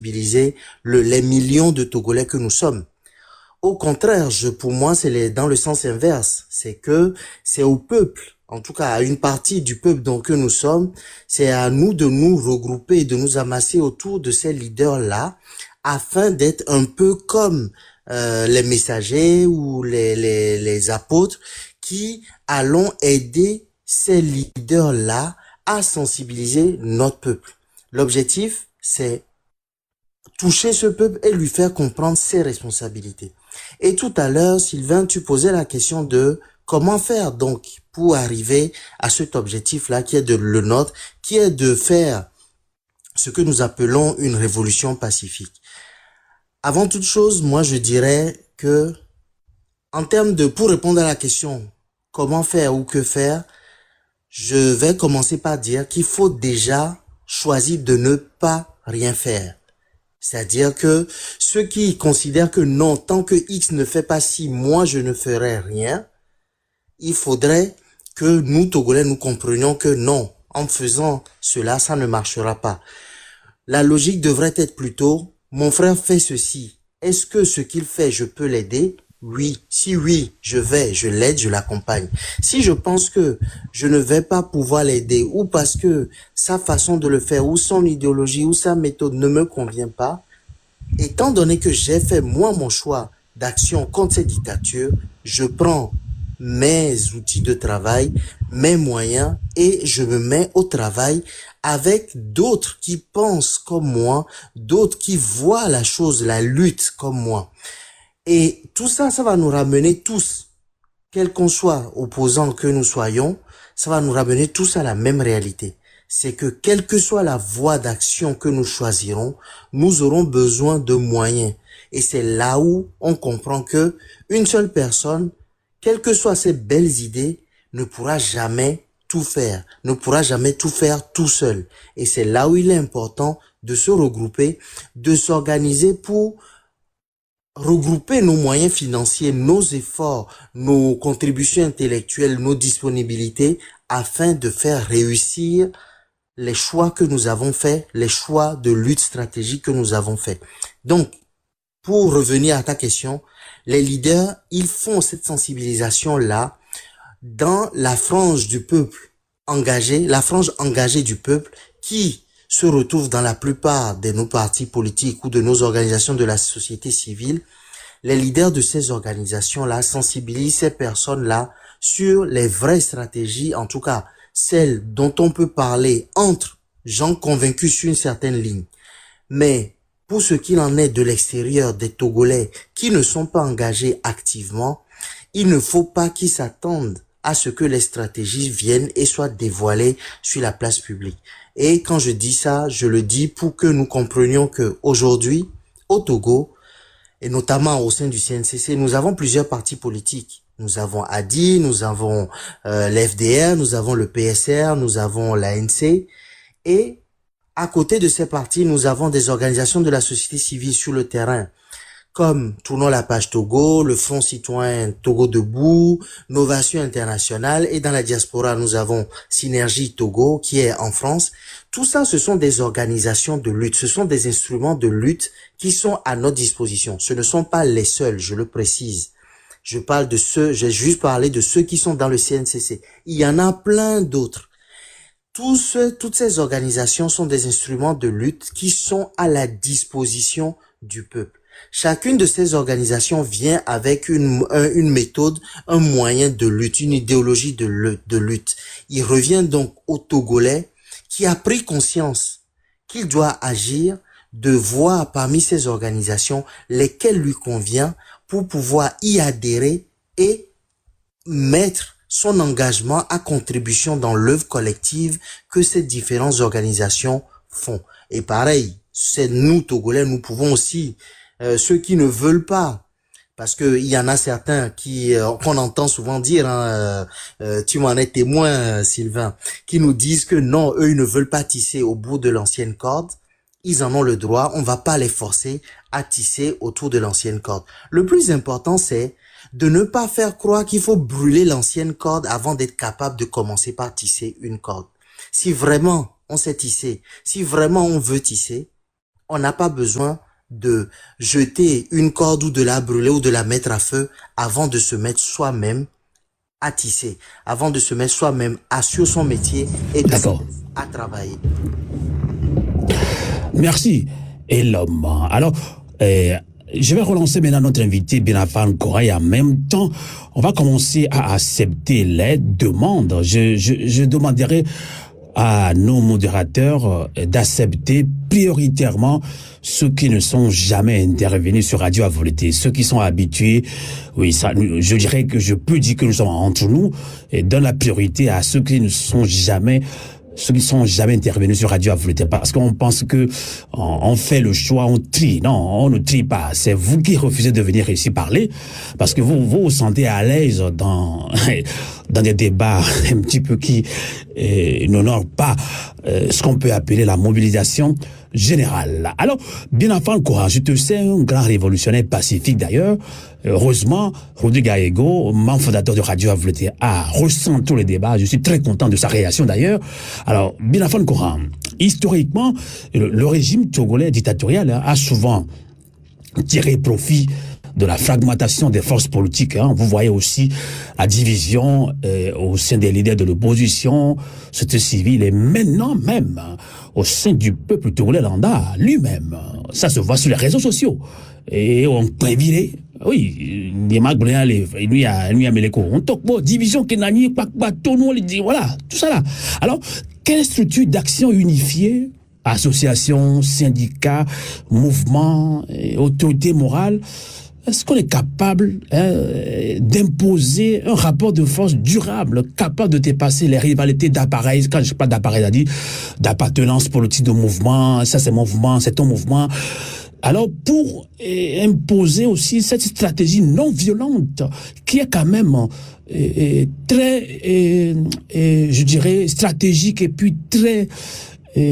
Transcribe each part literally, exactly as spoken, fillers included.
sensibiliser le, les millions de Togolais que nous sommes. Au contraire, je, pour moi, c'est les, dans le sens inverse. C'est que c'est au peuple, en tout cas à une partie du peuple dont que nous sommes, c'est à nous de nous regrouper, de nous amasser autour de ces leaders-là, afin d'être un peu comme euh, les messagers ou les, les, les apôtres qui allons aider ces leaders-là à sensibiliser notre peuple. L'objectif, c'est toucher ce peuple et lui faire comprendre ses responsabilités. Et tout à l'heure, Sylvain, tu posais la question de comment faire donc pour arriver à cet objectif-là qui est de le nôtre, qui est de faire ce que nous appelons une révolution pacifique. Avant toute chose, moi je dirais que en termes de, pour répondre à la question comment faire ou que faire, je vais commencer par dire qu'il faut déjà choisir de ne pas rien faire. C'est-à-dire que ceux qui considèrent que non, tant que X ne fait pas ci, moi je ne ferai rien, il faudrait que nous, Togolais, nous comprenions que non, en faisant cela, ça ne marchera pas. La logique devrait être plutôt, mon frère fait ceci, est-ce que ce qu'il fait, je peux l'aider? Oui. Si oui, je vais, je l'aide, je l'accompagne. Si je pense que je ne vais pas pouvoir l'aider ou parce que sa façon de le faire ou son idéologie ou sa méthode ne me convient pas, étant donné que j'ai fait moi mon choix d'action contre cette dictature, je prends mes outils de travail, mes moyens et je me mets au travail avec d'autres qui pensent comme moi, d'autres qui voient la chose, la lutte comme moi. Et tout ça, ça va nous ramener tous, quel qu'on soit opposant que nous soyons, ça va nous ramener tous à la même réalité. C'est que quelle que soit la voie d'action que nous choisirons, nous aurons besoin de moyens. Et c'est là où on comprend que une seule personne, quelles que soient ses belles idées, ne pourra jamais tout faire, ne pourra jamais tout faire tout seul. Et c'est là où il est important de se regrouper, de s'organiser pour regrouper nos moyens financiers, nos efforts, nos contributions intellectuelles, nos disponibilités, afin de faire réussir les choix que nous avons faits, les choix de lutte stratégique que nous avons faits. Donc, pour revenir à ta question, les leaders, ils font cette sensibilisation-là dans la frange du peuple engagé, la frange engagée du peuple qui se retrouve dans la plupart de nos partis politiques ou de nos organisations de la société civile. Les leaders de ces organisations-là sensibilisent ces personnes-là sur les vraies stratégies, en tout cas celles dont on peut parler entre gens convaincus sur une certaine ligne. Mais pour ce qu'il en est de l'extérieur des Togolais qui ne sont pas engagés activement, il ne faut pas qu'ils s'attendent à ce que les stratégies viennent et soient dévoilées sur la place publique. Et quand je dis ça, je le dis pour que nous comprenions que aujourd'hui, au Togo, et notamment au sein du C N C C, nous avons plusieurs partis politiques. Nous avons A D I, nous avons euh, l'F D R, nous avons le P S R, nous avons l'A N C. Et à côté de ces partis, nous avons des organisations de la société civile sur le terrain, comme Tournons la page Togo, le Front citoyen Togo debout, Novation internationale, et dans la diaspora, nous avons Synergie Togo, qui est en France. Tout ça, ce sont des organisations de lutte, ce sont des instruments de lutte qui sont à notre disposition. Ce ne sont pas les seuls, je le précise. Je parle de ceux, j'ai juste parlé de ceux qui sont dans le C N C C. Il y en a plein d'autres. Tous ceux, toutes ces organisations sont des instruments de lutte qui sont à la disposition du peuple. Chacune de ces organisations vient avec une, une méthode, un moyen de lutte, une idéologie de lutte, de lutte. Il revient donc au Togolais qui a pris conscience qu'il doit agir, de voir parmi ces organisations lesquelles lui convient pour pouvoir y adhérer et mettre son engagement à contribution dans l'œuvre collective que ces différentes organisations font. Et pareil, c'est nous, Togolais, nous pouvons aussi, euh, ceux qui ne veulent pas, parce que il y en a certains qui euh, qu'on entend souvent dire, hein, euh, euh, tu m'en es témoin, euh, Sylvain, qui nous disent que non, eux, ils ne veulent pas tisser au bout de l'ancienne corde. Ils en ont le droit, on va pas les forcer à tisser autour de l'ancienne corde. Le plus important, c'est de ne pas faire croire qu'il faut brûler l'ancienne corde avant d'être capable de commencer par tisser une corde. Si vraiment on sait tisser, si vraiment on veut tisser, On n'a pas besoin de jeter une corde ou de la brûler ou de la mettre à feu avant de se mettre soi-même à tisser, avant de se mettre soi-même à sur son métier et de à travailler. Merci. Et l'homme. Alors, euh, je vais relancer maintenant notre invité Binafan Kora et en même temps, on va commencer à accepter les demandes. Je, je, je demanderai à nos modérateurs d'accepter prioritairement ceux qui ne sont jamais intervenus sur Radio à Volonté, ceux qui sont habitués, oui, ça, je dirais que je peux dire que nous sommes entre nous, et donne la priorité à ceux qui ne sont jamais ceux qui sont jamais intervenus sur Radio à Volonté, parce qu'on pense que on, on fait le choix, on trie. Non, on ne trie pas. C'est vous qui refusez de venir ici parler, parce que vous vous, vous sentez à l'aise dans dans des débats un petit peu qui euh, n'honorent pas euh, ce qu'on peut appeler la mobilisation générale. Alors, Binafan Kora, je te sais un grand révolutionnaire pacifique d'ailleurs. Heureusement, Rodrigue Aego, membre fondateur de Radio à Volonté, a ressenti tous les débats. Je suis très content de sa réaction d'ailleurs. Alors, Binafan Kora, historiquement, le, le régime togolais dictatorial hein, a souvent tiré profit de la fragmentation des forces politiques. Hein. Vous voyez aussi la division euh, au sein des leaders de l'opposition, société civile et maintenant même hein, au sein du peuple togolais lambda lui-même. Ça se voit sur les réseaux sociaux. Et on prévirait, oui, il y a Meleko, on toque bon, division Kenani, Pakbatono, voilà, tout ça là. Alors, quelle structure d'action unifiée, association, syndicat, mouvement, autorité morale, est-ce qu'on est capable hein, d'imposer un rapport de force durable, capable de dépasser les rivalités d'appareils, quand je parle d'appareils, c'est-à-dire d'appartenance politique de mouvement, ça c'est mon mouvement, c'est ton mouvement. Alors, pour eh, imposer aussi cette stratégie non violente, qui est quand même eh, très, eh, eh, je dirais, stratégique et puis très, eh,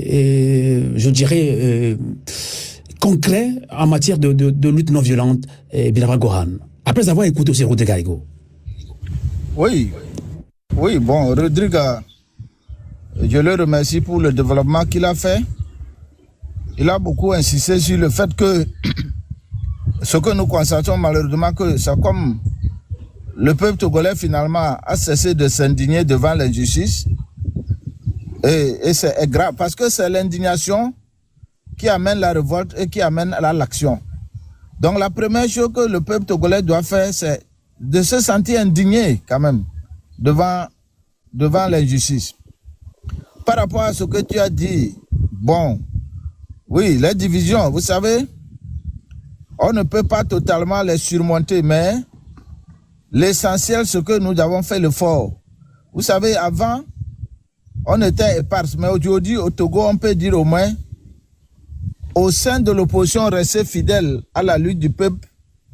eh, je dirais, eh, concret en matière de, de, de lutte non violente, eh, Binafan Kora, après avoir écouté aussi Rodrigue Aego. Oui, oui, bon, Rodrigue, je le remercie pour le développement qu'il a fait. Il a beaucoup insisté sur le fait que ce que nous constatons malheureusement, que c'est comme le peuple togolais finalement a cessé de s'indigner devant l'injustice. Et, et c'est grave, parce que c'est l'indignation qui amène la révolte et qui amène à l'action. Donc la première chose que le peuple togolais doit faire, c'est de se sentir indigné quand même devant, devant l'injustice. Par rapport à ce que tu as dit, bon, oui, les divisions, vous savez, on ne peut pas totalement les surmonter, mais l'essentiel, c'est que nous avons fait l'effort. Vous savez, avant, on était éparses, mais aujourd'hui, au Togo, on peut dire au moins, au sein de l'opposition, rester fidèle à la lutte du peuple,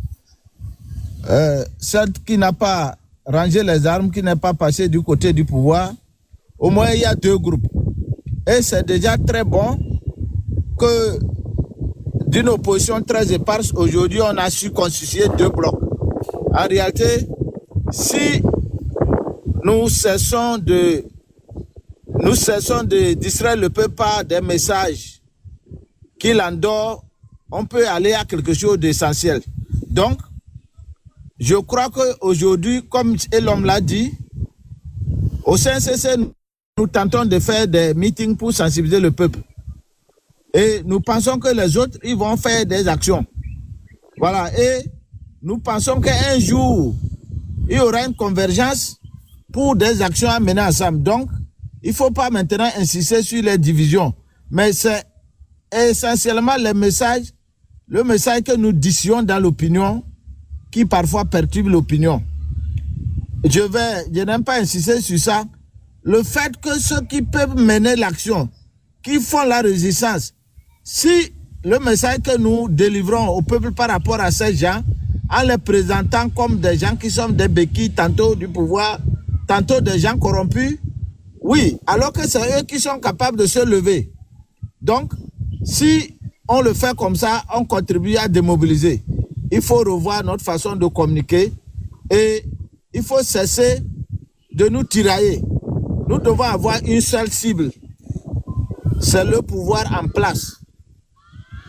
euh, celle qui n'a pas rangé les armes, qui n'est pas passée du côté du pouvoir, au moins il y a deux groupes. Et c'est déjà très bon que d'une opposition très éparse, aujourd'hui on a su constituer deux blocs. En réalité, si nous cessons de nous cessons de distraire le peuple par des messages qu'il endort, on peut aller à quelque chose d'essentiel. Donc, je crois qu'aujourd'hui, comme l'homme l'a dit, au C N C C, nous tentons de faire des meetings pour sensibiliser le peuple. Et nous pensons que les autres, ils vont faire des actions. Voilà. Et nous pensons qu'un jour, il y aura une convergence pour des actions à mener ensemble. Donc, il ne faut pas maintenant insister sur les divisions. Mais c'est essentiellement les messages, le message que nous disions dans l'opinion, qui parfois perturbe l'opinion. Je vais, je n'aime pas insister sur ça. Le fait que ceux qui peuvent mener l'action, qui font la résistance, si le message que nous délivrons au peuple par rapport à ces gens, en les présentant comme des gens qui sont des béquilles, tantôt du pouvoir, tantôt des gens corrompus, oui, alors que c'est eux qui sont capables de se lever. Donc, si on le fait comme ça, on contribue à démobiliser. Il faut revoir notre façon de communiquer et il faut cesser de nous tirailler. Nous devons avoir une seule cible, c'est le pouvoir en place.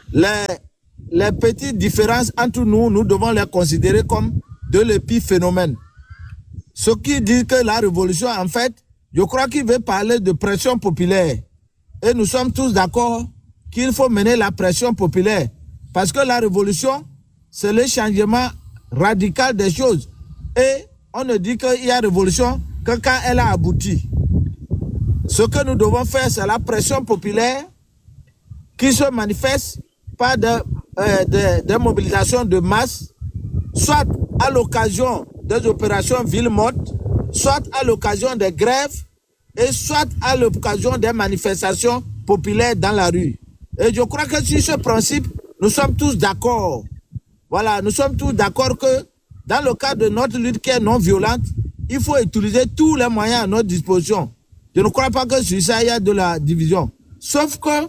les, les petites différences entre nous, nous devons les considérer comme de l'épiphénomène. Ceux qui disent que la révolution, en fait, je crois qu'il veut parler de pression populaire. Et nous sommes tous d'accord qu'il faut mener la pression populaire. Parce que la révolution, c'est le changement radical des choses. Et on ne dit qu'il y a révolution que quand elle a abouti. Ce que nous devons faire, c'est la pression populaire qui se manifeste par des, euh, des, des mobilisations de masse, soit à l'occasion des opérations ville morte, soit à l'occasion des grèves, et soit à l'occasion des manifestations populaires dans la rue. Et je crois que sur ce principe, nous sommes tous d'accord. Voilà, nous sommes tous d'accord que dans le cadre de notre lutte qui est non violente, il faut utiliser tous les moyens à notre disposition. Je ne crois pas que sur ça, il y a de la division. Sauf que,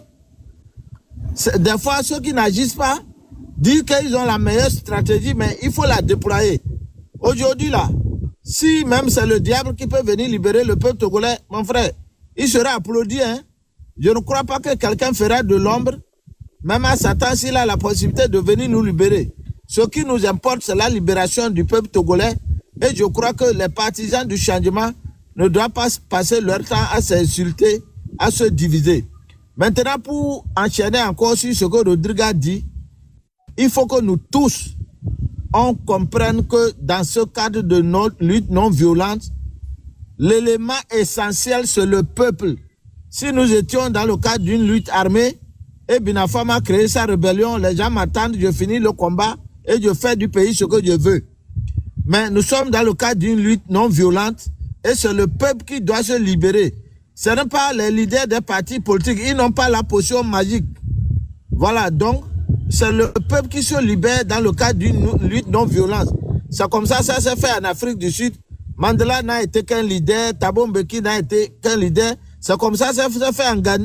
des fois, ceux qui n'agissent pas disent qu'ils ont la meilleure stratégie, mais il faut la déployer. Aujourd'hui, là, si même c'est le diable qui peut venir libérer le peuple togolais, mon frère, il sera applaudi, hein. Je ne crois pas que quelqu'un fera de l'ombre, même à Satan, s'il a la possibilité de venir nous libérer. Ce qui nous importe, c'est la libération du peuple togolais. Et je crois que les partisans du changement ne doivent pas passer leur temps à s'insulter, à se diviser. Maintenant, pour enchaîner encore sur ce que Rodrigue a dit, il faut que nous tous, on comprenne que dans ce cadre de notre lutte non violente, l'élément essentiel, c'est le peuple. Si nous étions dans le cadre d'une lutte armée, et Binafam a créé sa rébellion, les gens m'attendent, je finis le combat et je fais du pays ce que je veux. Mais nous sommes dans le cadre d'une lutte non violente et c'est le peuple qui doit se libérer. Ce n'est pas les leaders des partis politiques, ils n'ont pas la potion magique. Voilà, donc c'est le peuple qui se libère dans le cadre d'une lutte non violente. C'est comme ça, ça s'est fait en Afrique du Sud. Mandela n'a été qu'un leader, Thabo Mbeki n'a été qu'un leader. C'est comme ça, ça s'est fait en, en,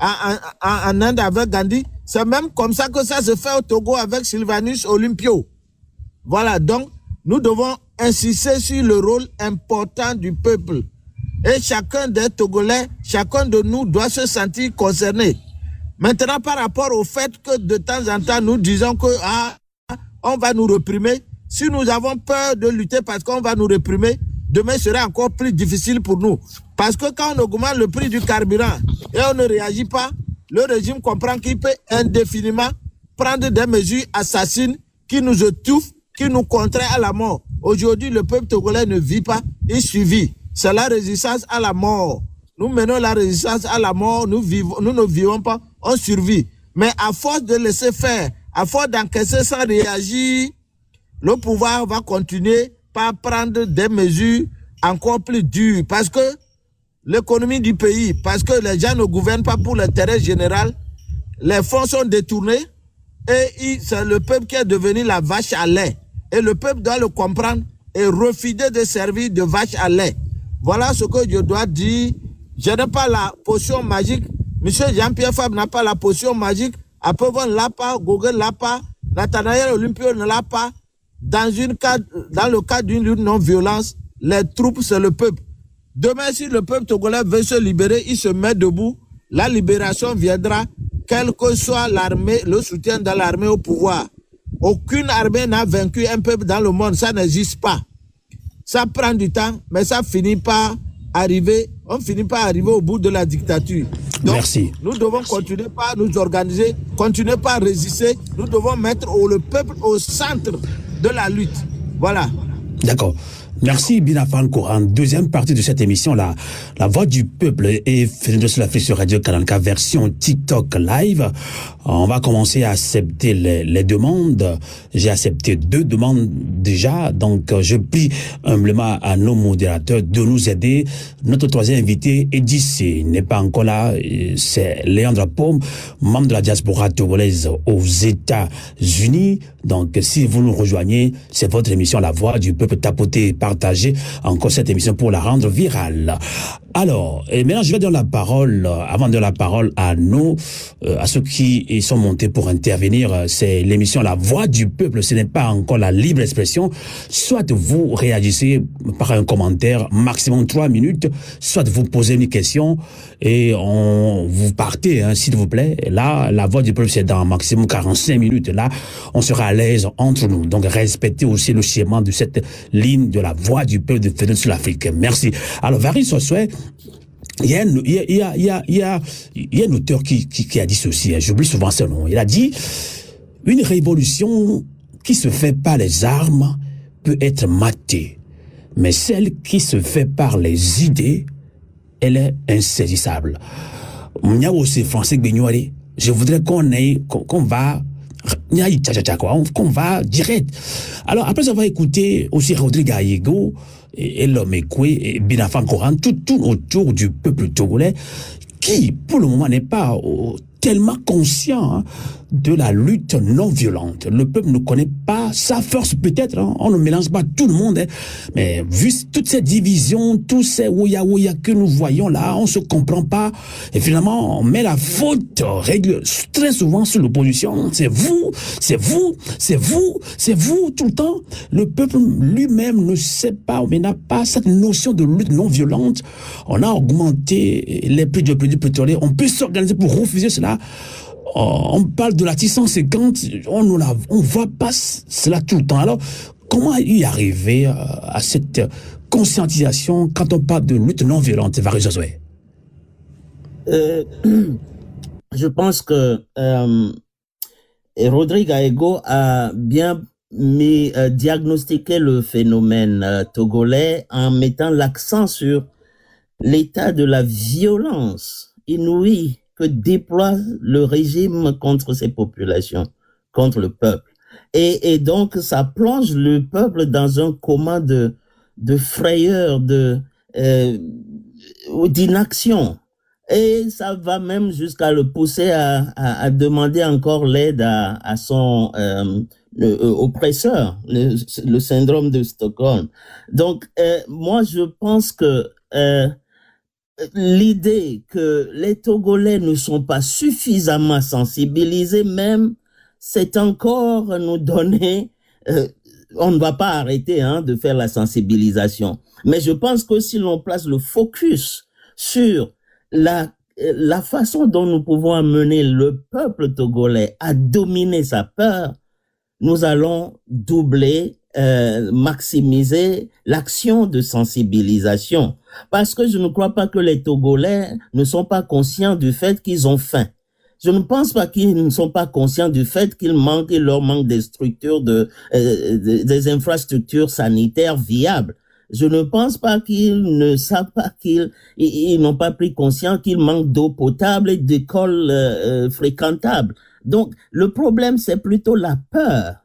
en, en Inde avec Gandhi. C'est même comme ça que ça se fait au Togo avec Sylvanus Olympio. Voilà, donc nous devons insister sur le rôle important du peuple. Et chacun des Togolais, chacun de nous doit se sentir concerné. Maintenant, par rapport au fait que de temps en temps, nous disons que ah, on va nous réprimer. Si nous avons peur de lutter parce qu'on va nous réprimer, demain sera encore plus difficile pour nous. Parce que quand on augmente le prix du carburant et on ne réagit pas, le régime comprend qu'il peut indéfiniment prendre des mesures assassines qui nous étouffent, qui nous contraignent à la mort. Aujourd'hui, le peuple togolais ne vit pas, il survit. C'est la résistance à la mort. Nous menons la résistance à la mort, nous, vivons, nous ne vivons pas, on survit. Mais à force de laisser faire, à force d'encaisser sans réagir, le pouvoir va continuer par prendre des mesures encore plus dures. Parce que l'économie du pays, parce que les gens ne gouvernent pas pour l'intérêt général, les fonds sont détournés et c'est le peuple qui est devenu la vache à lait. Et le peuple doit le comprendre et refuser de servir de vache à lait. Voilà ce que je dois dire. Je n'ai pas la potion magique. Monsieur Jean-Pierre Fabre n'a pas la potion magique. Apollon ne l'a pas. Google ne l'a pas. Nathanaël Olympio ne l'a pas. Dans, une cadre, dans le cadre d'une lutte non-violence, les troupes, c'est le peuple. Demain, si le peuple togolais veut se libérer, il se met debout. La libération viendra, quelle que soit l'armée, le soutien de l'armée au pouvoir. Aucune armée n'a vaincu un peuple dans le monde. Ça n'existe pas. Ça prend du temps, mais ça finit par arriver. On finit par arriver au bout de la dictature. Donc, merci. Nous devons merci. continuer par nous organiser, continuer par résister. Nous devons mettre le peuple au centre de la lutte. Voilà. D'accord. Merci Binafan Coran. Deuxième partie de cette émission, la, la voix du peuple et Fernando sur l'Afrique sur Radio Kalanka version TikTok live. On va commencer à accepter les, les demandes. J'ai accepté deux demandes déjà. Donc, je prie humblement à nos modérateurs de nous aider. Notre troisième invité, Edissé, n'est pas encore là. C'est Léandre Paume, membre de la diaspora togolaise aux États-Unis. Donc, si vous nous rejoignez, c'est votre émission La Voix du peuple tapotée par partager encore cette émission pour la rendre virale. Alors, et maintenant, je vais donner la parole, avant de donner la parole à nous, euh, à ceux qui sont montés pour intervenir. C'est l'émission La Voix du Peuple, ce n'est pas encore la libre expression. Soit vous réagissez par un commentaire, maximum trois minutes, soit vous posez une question et on vous partez, hein, s'il vous plaît. Là, La Voix du Peuple, c'est dans maximum quarante-cinq minutes. Là, on sera à l'aise entre nous. Donc, respectez aussi le schéma de cette ligne de La Voix du Peuple de Fenêtre sur l'Afrique. Merci. Alors, Varil Sossuet, il y a, il y a, il y a, il y a, il y a, il y a un auteur qui, qui, qui a dit ceci, hein, j'oublie souvent ce nom. Il a dit, une révolution qui se fait par les armes peut être matée, mais celle qui se fait par les idées, elle est insaisissable. Français je voudrais qu'on ait, qu'on va, qu'on va direct. Alors, après avoir écouté aussi Rodrigue Gallego, et l'homme et Binafan Coran, tout, tout autour du peuple togolais, qui, pour le moment, n'est pas oh, tellement conscient hein, de la lutte non violente. Le peuple ne connaît pas sa force, peut-être, hein, on ne mélange pas tout le monde, hein, mais vu toutes ces divisions, tous ces ouya ouya que nous voyons là, on ne se comprend pas, et finalement, on met la faute règle, très souvent sur l'opposition. C'est vous, c'est vous, c'est vous, c'est vous, tout le temps. Le peuple lui-même ne sait pas, mais n'a pas cette notion de lutte non violente. On a augmenté les prix de produits pétroliers, on peut s'organiser pour refuser cela. On parle de la six cent cinquante, on ne la, on voit pas cela tout le temps. Alors, comment y arriver à cette conscientisation quand on parle de lutte non violente, Varil Sossuet? euh, Je pense que euh, Rodrigue Gallego a bien mis, euh, diagnostiqué le phénomène euh, togolais en mettant l'accent sur l'état de la violence inouïe que déploie le régime contre ces populations, contre le peuple. Et, et donc, ça plonge le peuple dans un coma de, de frayeur, de, euh, d'inaction. Et ça va même jusqu'à le pousser à, à, à demander encore l'aide à, à son euh, le, euh, oppresseur, le, le syndrome de Stockholm. Donc, euh, moi, je pense que euh, l'idée que les Togolais ne sont pas suffisamment sensibilisés même, c'est encore nous donner... Euh, on ne va pas arrêter hein, de faire la sensibilisation. Mais je pense que si l'on place le focus sur la, la façon dont nous pouvons amener le peuple togolais à dominer sa peur, nous allons doubler, euh, maximiser l'action de sensibilisation. Parce que je ne crois pas que les Togolais ne sont pas conscients du fait qu'ils ont faim. Je ne pense pas qu'ils ne sont pas conscients du fait qu'il manque, il leur manque des structures de, euh, des infrastructures sanitaires viables. Je ne pense pas qu'ils ne savent pas qu'ils, ils, ils n'ont pas pris conscience qu'il manque d'eau potable et d'écoles euh, fréquentables. Donc, le problème, c'est plutôt la peur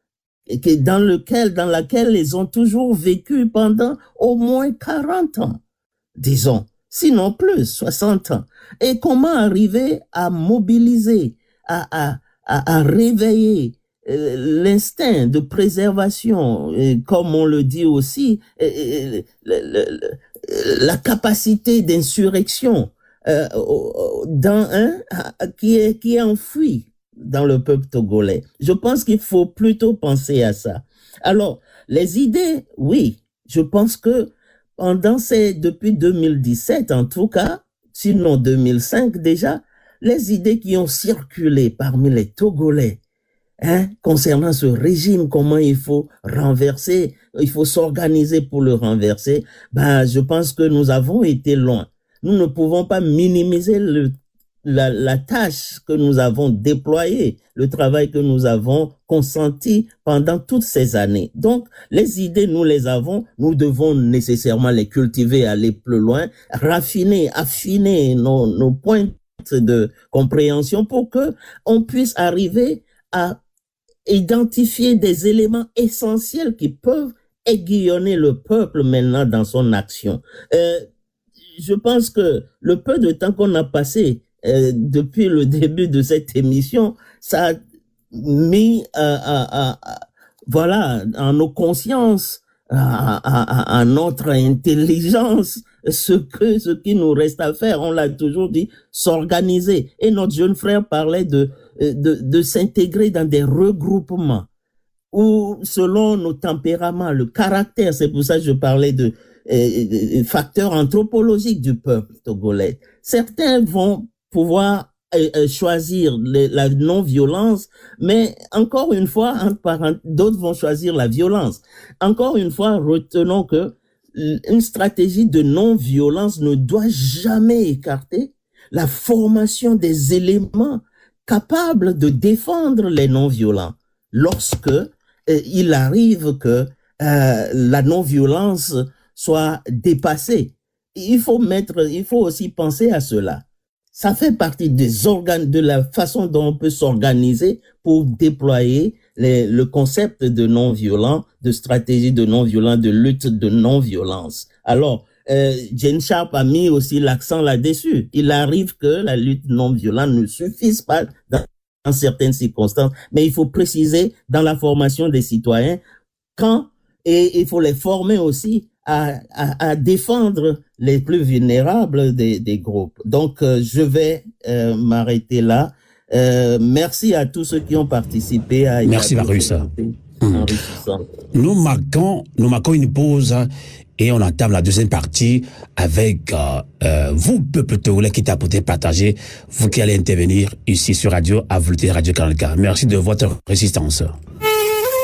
dans lequel, dans laquelle ils ont toujours vécu pendant au moins quarante ans, disons, sinon plus, soixante ans. Et comment arriver à mobiliser, à, à, à, à réveiller euh, l'instinct de préservation, et comme on le dit aussi, euh, le, le, le, la capacité d'insurrection euh, dans un qui est qui est enfoui dans le peuple togolais. Je pense qu'il faut plutôt penser à ça. Alors, les idées, oui, je pense que pendant ces, depuis deux mille dix-sept, en tout cas, sinon deux mille cinq déjà, les idées qui ont circulé parmi les Togolais, hein, concernant ce régime, comment il faut renverser, il faut s'organiser pour le renverser, ben, je pense que nous avons été loin. Nous ne pouvons pas minimiser le La, la tâche que nous avons déployée, le travail que nous avons consenti pendant toutes ces années. Donc, les idées, nous les avons, nous devons nécessairement les cultiver, aller plus loin, raffiner, affiner nos, nos points de compréhension pour que on puisse arriver à identifier des éléments essentiels qui peuvent aiguillonner le peuple maintenant dans son action. Euh, je pense que le peu de temps qu'on a passé Euh, depuis le début de cette émission, ça a mis euh, à, à, à, voilà, en nos consciences à, à, à notre intelligence ce que ce qui nous reste à faire. On l'a toujours dit, s'organiser. Et notre jeune frère parlait de de, de s'intégrer dans des regroupements où, selon nos tempéraments, le caractère, c'est pour ça que je parlais de euh, facteurs anthropologiques du peuple togolais. Certains vont pouvoir euh, choisir les, la non-violence, mais encore une fois, entre parenthèses, d'autres vont choisir la violence. Encore une fois, retenons que une stratégie de non-violence ne doit jamais écarter la formation des éléments capables de défendre les non-violents lorsque euh, il arrive que euh, la non-violence soit dépassée. Il faut mettre, il faut aussi penser à cela. Ça fait partie des organes, de la façon dont on peut s'organiser pour déployer les, le concept de non-violent, de stratégie de non-violent, de lutte de non-violence. Alors, euh, Jane Sharp a mis aussi l'accent là-dessus. Il arrive que la lutte non-violente ne suffise pas dans, dans certaines circonstances, mais il faut préciser dans la formation des citoyens quand, et il faut les former aussi à, à, à défendre les plus vulnérables des, des groupes. Donc, euh, je vais euh, m'arrêter là. Euh, merci à tous ceux qui ont participé à... Merci, Varus. Hum. Nous marquons, nous marquons une pause et on entame la deuxième partie avec euh, euh, vous, peuple togolais, qui t'a peut-être partagé, vous qui allez intervenir ici sur Radio, à Volonté Radio Canal K. Merci de votre résistance.